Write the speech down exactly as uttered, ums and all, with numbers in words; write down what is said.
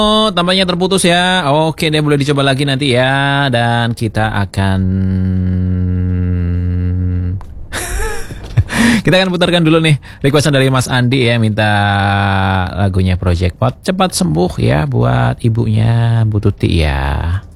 Oh, tampaknya terputus ya. Oke deh, boleh dicoba lagi nanti ya. Dan kita akan kita akan putarkan dulu nih requestan dari Mas Andi ya, minta lagunya Project Pot Cepat Sembuh ya buat ibunya Bu Tuti ya.